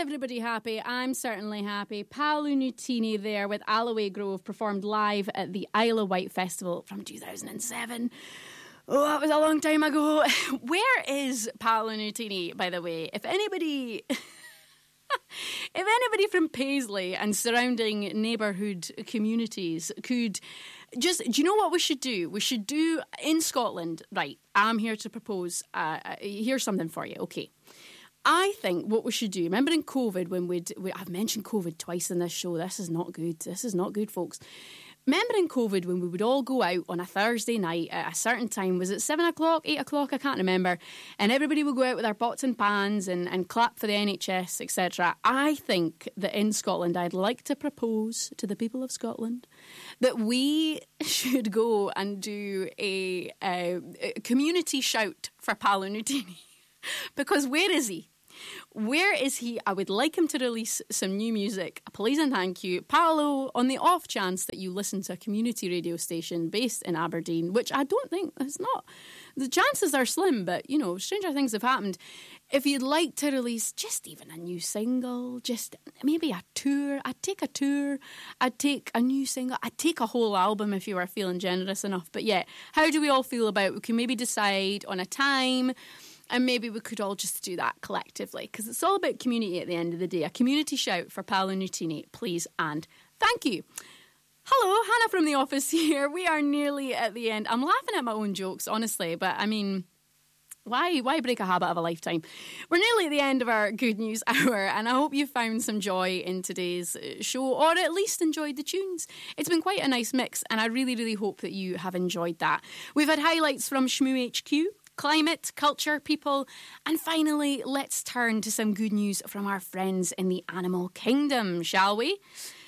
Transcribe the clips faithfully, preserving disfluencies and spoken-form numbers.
everybody happy? I'm certainly happy. Paolo Nutini there with Alloway Grove performed live at the Isle of Wight Festival from two thousand seven. Oh, that was a long time ago. Where is Paolo Nutini, by the way? If anybody... If anybody from Paisley and surrounding neighbourhood communities could just, do you know what we should do? We should do in Scotland, right, I'm here to propose, uh, here's something for you, okay. I think what we should do, remember in COVID when we'd, we, I've mentioned COVID twice in this show, this is not good, this is not good, folks. Remember in COVID when we would all go out on a Thursday night at a certain time, was it seven o'clock, eight o'clock, I can't remember, and everybody would go out with their pots and pans and, and clap for the N H S, et cetera. I think that in Scotland, I'd like to propose to the people of Scotland that we should go and do a, a, a community shout for Paolo Nutini. Because where is he? Where is he? I would like him to release some new music. Please and thank you. Paolo, on the off chance that you listen to a community radio station based in Aberdeen, which I don't think, it's not, the chances are slim, but, you know, stranger things have happened. If you'd like to release just even a new single, just maybe a tour, I'd take a tour, I'd take a new single, I'd take a whole album if you were feeling generous enough. But yeah, how do we all feel about it? We can maybe decide on a time. And maybe we could all just do that collectively, because it's all about community at the end of the day. A community shout for Paolo Nutini, please and thank you. Hello, Hannah from the office here. We are nearly at the end. I'm laughing at my own jokes, honestly, but I mean, why why break a habit of a lifetime? We're nearly at the end of our Good News Hour, and I hope you found some joy in today's show, or at least enjoyed the tunes. It's been quite a nice mix, and I really, really hope that you have enjoyed that. We've had highlights from Shmoo H Q, climate, culture, people, and finally, let's turn to some good news from our friends in the animal kingdom, shall we?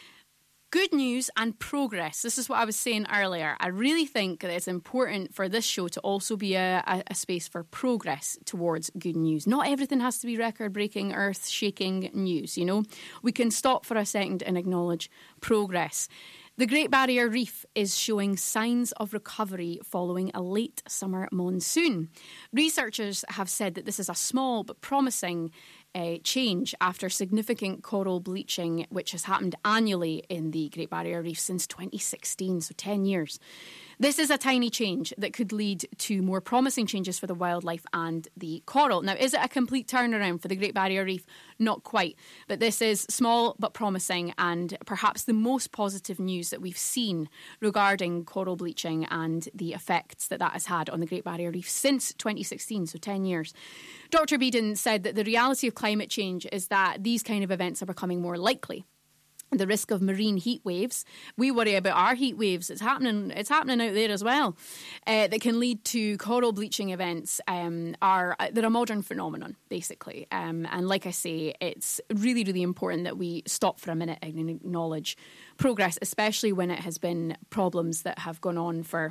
Good news and progress. This is what I was saying earlier. I really think that it's important for this show to also be a, a, a space for progress towards good news. Not everything has to be record-breaking, earth-shaking news, you know? We can stop for a second and acknowledge progress. The Great Barrier Reef is showing signs of recovery following a late summer monsoon. Researchers have said that this is a small but promising uh, change after significant coral bleaching, which has happened annually in the Great Barrier Reef since twenty sixteen, so ten years. This is a tiny change that could lead to more promising changes for the wildlife and the coral. Now, is it a complete turnaround for the Great Barrier Reef? Not quite. But this is small but promising, and perhaps the most positive news that we've seen regarding coral bleaching and the effects that that has had on the Great Barrier Reef since twenty sixteen, so ten years. Doctor Beedon said that the reality of climate change is that these kind of events are becoming more likely. The risk of marine heat waves, we worry about our heat waves, it's happening it's happening out there as well, uh, that can lead to coral bleaching events, um, are they're a modern phenomenon, basically. Um, and like I say, it's really, really important that we stop for a minute and acknowledge progress, especially when it has been problems that have gone on for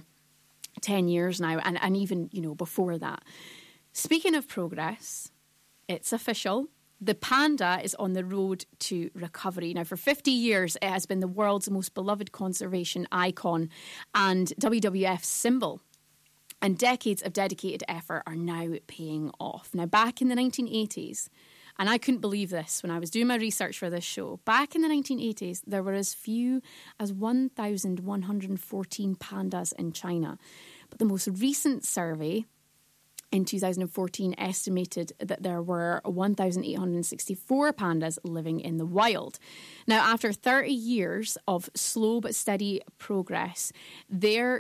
ten years now, and, and even, you know, before that. Speaking of progress, it's official. The panda is on the road to recovery. Now, for fifty years, it has been the world's most beloved conservation icon and W W F's symbol. And decades of dedicated effort are now paying off. Now, back in the nineteen eighties, and I couldn't believe this when I was doing my research for this show, back in the nineteen eighties, there were as few as one thousand one hundred fourteen pandas in China. But the most recent survey in two thousand fourteen estimated that there were one thousand eight hundred sixty-four pandas living in the wild. Now, after thirty years of slow but steady progress, their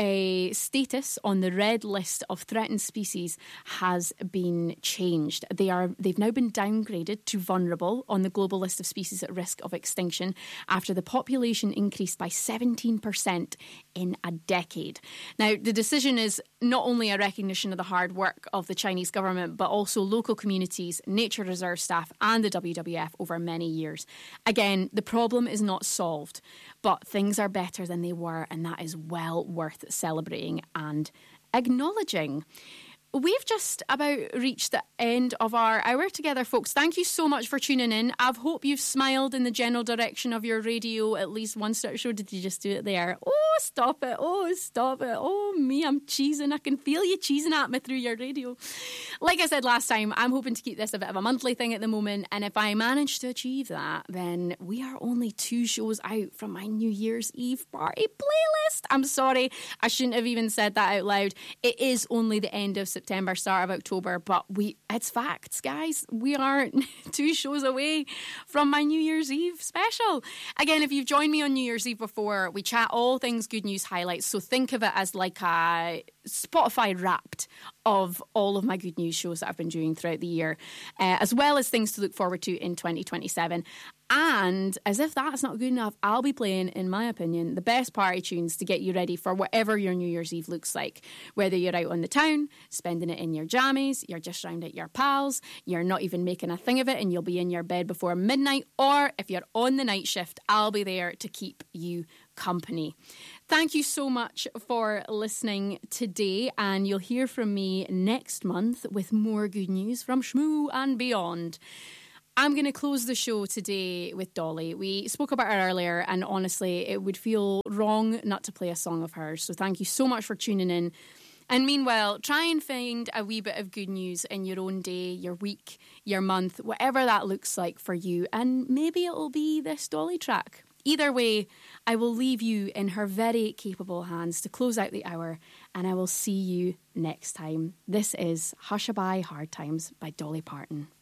a status on the red list of threatened species has been changed. They are, they've now been downgraded to vulnerable on the global list of species at risk of extinction after the population increased by seventeen percent in a decade. Now, the decision is not only a recognition of the hard work of the Chinese government, but also local communities, nature reserve staff and the W W F over many years. Again, the problem is not solved, but things are better than they were, and that is well worth celebrating and acknowledging. We've just about reached the end of our hour together, folks. Thank you so much for tuning in. I hope you've smiled in the general direction of your radio at least once. Sure, did you just do it there? Oh, stop it. Oh, stop it. Oh, me, I'm cheesing. I can feel you cheesing at me through your radio. Like I said last time, I'm hoping to keep this a bit of a monthly thing at the moment. And if I manage to achieve that, then we are only two shows out from my New Year's Eve party playlist. I'm sorry, I shouldn't have even said that out loud. It is only the end of September, start of October, but we it's facts, guys. We are two shows away from my New Year's Eve special. Again, if you've joined me on New Year's Eve before, we chat all things good news highlights. So think of it as like a Spotify Wrapped of all of my good news shows that I've been doing throughout the year, uh, as well as things to look forward to in twenty twenty-seven. And as if that's not good enough, I'll be playing, in my opinion, the best party tunes to get you ready for whatever your New Year's Eve looks like. Whether you're out on the town, spending it in your jammies, you're just round at your pals, you're not even making a thing of it and you'll be in your bed before midnight, or if you're on the night shift, I'll be there to keep you company. Thank you so much for listening today, and you'll hear from me next month with more good news from Shmoo and beyond. I'm going to close the show today with Dolly. We spoke about her earlier, and honestly, it would feel wrong not to play a song of hers. So thank you so much for tuning in. And meanwhile, try and find a wee bit of good news in your own day, your week, your month, whatever that looks like for you. And maybe it'll be this Dolly track. Either way, I will leave you in her very capable hands to close out the hour, and I will see you next time. This is Hushabye Hard Times by Dolly Parton.